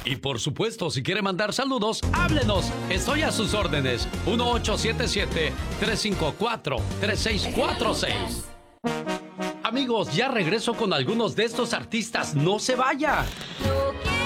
Y por supuesto, si quiere mandar saludos, háblenos. Estoy a sus órdenes. 1877-354-3646. Amigos, ya regreso con algunos de estos artistas. ¡No se vaya! Yo quiero